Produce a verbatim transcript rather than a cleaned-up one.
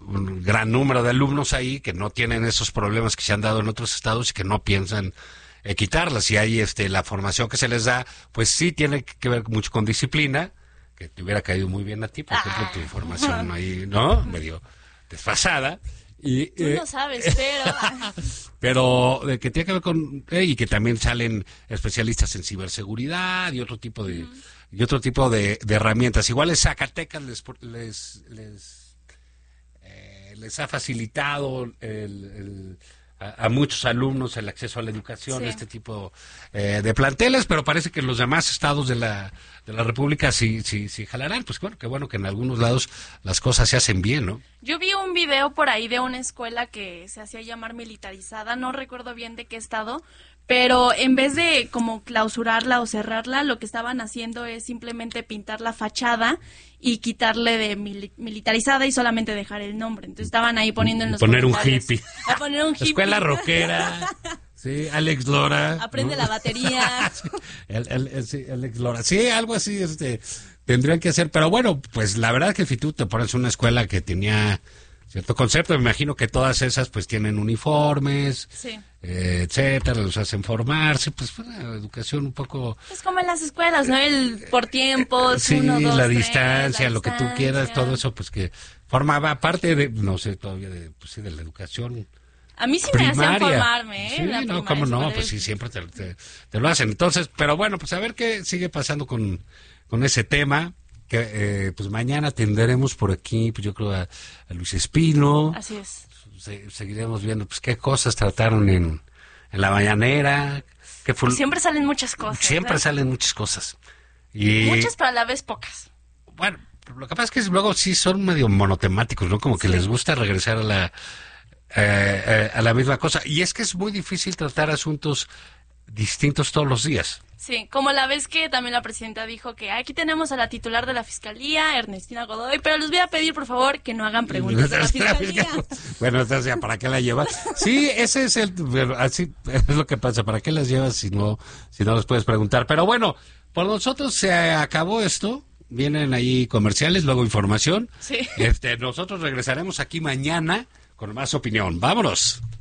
un gran número de alumnos ahí que no tienen esos problemas que se han dado en otros estados y que no piensan eh, quitarlas. Y ahí este, la formación que se les da, pues sí tiene que ver mucho con disciplina, que te hubiera caído muy bien a ti, por ejemplo, tu formación ahí, ¿no? Medio desfasada. Y, Tú eh, no sabes, pero... pero de que tiene que ver con eh, y que también salen especialistas en ciberseguridad y otro tipo de uh-huh. y otro tipo de, de herramientas. Igual en Zacatecas les les les, eh, les ha facilitado el, el, a, a muchos alumnos el acceso a la educación, sí. este tipo eh, de planteles, pero parece que los demás estados de la de la República sí sí sí jalarán. Pues bueno, qué bueno que en algunos lados las cosas se hacen bien, ¿no? Yo vi un video por ahí de una escuela que se hacía llamar militarizada, no recuerdo bien de qué estado, pero en vez de como clausurarla o cerrarla, lo que estaban haciendo es simplemente pintar la fachada y quitarle de mil- militarizada y solamente dejar el nombre. Entonces estaban ahí poniendo en los poner un comentarios. hippie. A poner un hippie. Escuela rockera. Sí, Alex Lora. Aprende ¿no? la batería. el, el, el, sí, Alex Lora. Sí, algo así este tendrían que hacer. Pero bueno, pues la verdad que si tú te pones una escuela que tenía cierto concepto, me imagino que todas esas pues tienen uniformes, sí. eh, etcétera, los hacen formarse, pues una educación un poco... Pues como en las escuelas, ¿no? El por tiempos, sí, uno, dos, la tres, distancia, la lo que tú quieras, todo eso pues que formaba parte de, no sé, todavía de, pues sí, de la educación. A mí sí primaria. me hacían formarme, ¿eh? Sí, la no, primaria, cómo no, sí, pues sí, siempre te, te, te lo hacen. Entonces, pero bueno, pues a ver qué sigue pasando con, con ese tema, que eh, pues mañana tendremos por aquí, pues yo creo a, a Luis Espino. Así es. Se, seguiremos viendo, pues qué cosas trataron en, en la mañanera. Qué fue, siempre salen muchas cosas. Siempre ¿verdad? salen muchas cosas. Y, muchas, pero a la vez pocas. Bueno, lo que pasa es que luego sí son medio monotemáticos, ¿no? Como que sí. les gusta regresar a la... Eh, eh, a la misma cosa, y es que es muy difícil tratar asuntos distintos todos los días. Sí, como la vez que también la presidenta dijo que aquí tenemos a la titular de la Fiscalía, Ernestina Godoy, pero les voy a pedir por favor que no hagan preguntas de la Fiscalía. Bueno, entonces, ¿para qué la llevas? Sí, ese es el, así es lo que pasa, ¿para qué las llevas si no, si no las puedes preguntar? Pero bueno, por nosotros se acabó esto. Vienen ahí comerciales, luego información. Sí. Este, nosotros regresaremos aquí mañana con más opinión. ¡Vámonos!